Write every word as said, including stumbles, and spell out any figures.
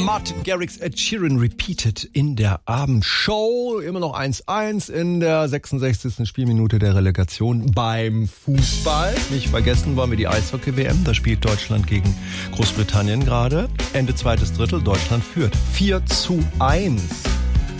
Martin Garrix, Ed Sheeran repeated in der Abendshow. Immer noch eins eins in der sechsundsechzigsten Spielminute der Relegation beim Fußball. Nicht vergessen wollen wir die Eishockey-W M. Da spielt Deutschland gegen Großbritannien gerade. Ende zweites Drittel, Deutschland führt vier zu eins.